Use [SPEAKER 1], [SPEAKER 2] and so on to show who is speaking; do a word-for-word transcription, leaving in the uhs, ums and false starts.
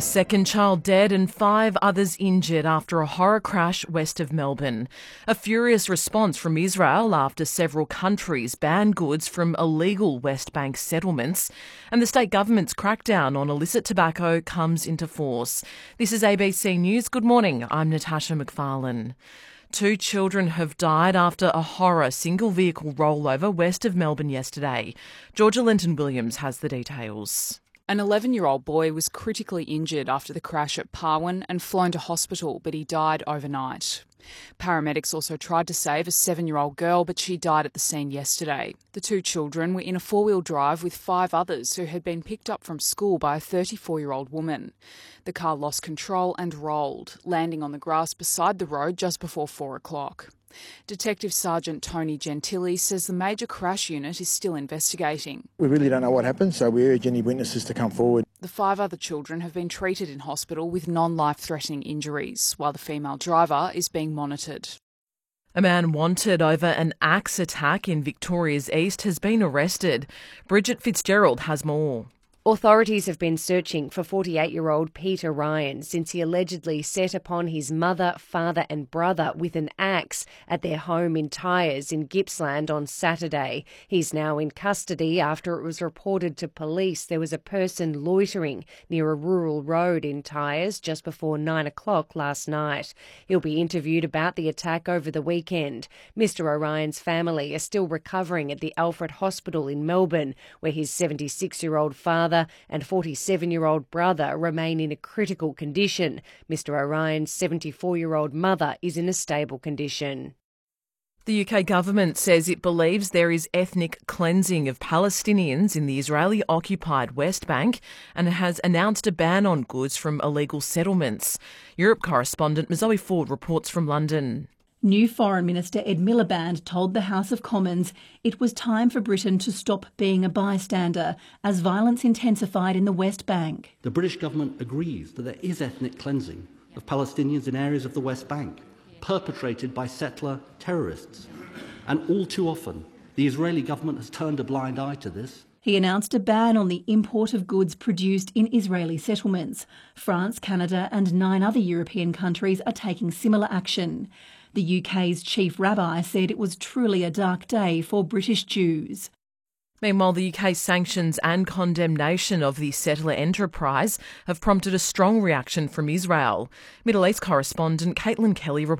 [SPEAKER 1] second child dead and five others injured after a horror crash west of Melbourne. A furious response from Israel after several countries banned goods from illegal West Bank settlements. And the state government's crackdown on illicit tobacco comes into force. This is A B C News. Good morning. I'm Natasha McFarlane. Two children have died after a horror single-vehicle rollover west of Melbourne yesterday. Georgia Linton-Williams has the details.
[SPEAKER 2] An eleven-year-old boy was critically injured after the crash at Parwin and flown to hospital, but he died overnight. Paramedics also tried to save a seven-year-old girl, but she died at the scene yesterday. The two children were in a four-wheel drive with five others who had been picked up from school by a thirty-four-year-old woman. The car lost control and rolled, landing on the grass beside the road just before four o'clock. Detective Sergeant Tony Gentili says the major crash unit is still investigating.
[SPEAKER 3] We really don't know what happened, so we urge any witnesses to come forward.
[SPEAKER 2] The five other children have been treated in hospital with non-life-threatening injuries, while the female driver is being monitored.
[SPEAKER 1] A man wanted over an axe attack in Victoria's East has been arrested. Bridget Fitzgerald has more.
[SPEAKER 4] Authorities have been searching for forty-eight-year-old Peter Ryan since he allegedly set upon his mother, father and brother with an axe at their home in Tyers in Gippsland on Saturday. He's now in custody after it was reported to police there was a person loitering near a rural road in Tyers just before nine o'clock last night. He'll be interviewed about the attack over the weekend. Mister O'Ryan's family are still recovering at the Alfred Hospital in Melbourne, where his seventy-six-year-old father and forty-seven-year-old brother remain in a critical condition. Mister O'Ryan's seventy-four-year-old mother is in a stable condition.
[SPEAKER 1] The U K government says it believes there is ethnic cleansing of Palestinians in the Israeli-occupied West Bank and has announced a ban on goods from illegal settlements. Europe correspondent Zoe Ford reports from London.
[SPEAKER 5] New Foreign Minister Ed Miliband told the House of Commons it was time for Britain to stop being a bystander as violence intensified in the West Bank.
[SPEAKER 6] The British government agrees that there is ethnic cleansing of Palestinians in areas of the West Bank, perpetrated by settler terrorists. And all too often, the Israeli government has turned a blind eye to this.
[SPEAKER 5] He announced a ban on the import of goods produced in Israeli settlements. France, Canada and nine other European countries are taking similar action. The U K's chief rabbi said it was truly a dark day for British Jews.
[SPEAKER 1] Meanwhile, the U K's sanctions and condemnation of the settler enterprise have prompted a strong reaction from Israel. Middle East correspondent Caitlin Kelly reports.